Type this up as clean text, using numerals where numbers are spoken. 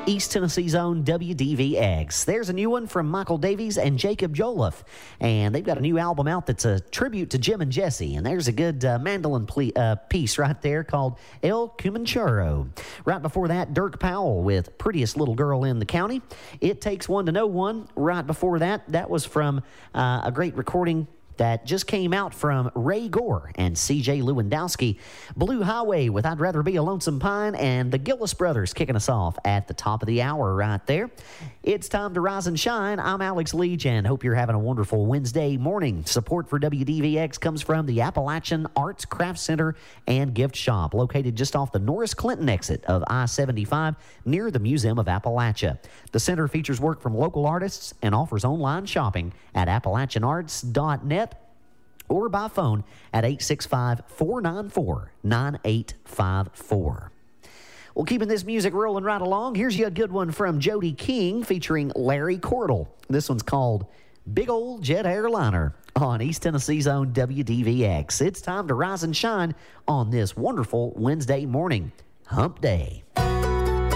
East Tennessee's own WDVX. There's a new one from Michael Davies and Jacob Joliffe, and they've got a new album out that's a tribute to Jim and Jesse, and there's a good mandolin piece right there called El Cumancharo. Right before that, Dirk Powell with Prettiest Little Girl in the County. It Takes One to Know One. Right before that, that was from a great recording that just came out from Ray Gore and C.J. Lewandowski. Blue Highway with I'd Rather Be a Lonesome Pine, and the Gillis Brothers kicking us off at the top of the hour right there. It's time to rise and shine. I'm Alex Leach, and hope you're having a wonderful Wednesday morning. Support for WDVX comes from the Appalachian Arts Craft Center and Gift Shop, located just off the Norris Clinton exit of I-75 near the Museum of Appalachia. The center features work from local artists and offers online shopping at AppalachianArts.net or by phone at 865-494-9854. Well, keeping this music rolling right along, here's you a good one from Jody King featuring Larry Cordell. This one's called Big Old Jet Airliner on East Tennessee's own WDVX. It's time to rise and shine on this wonderful Wednesday morning, Hump Day.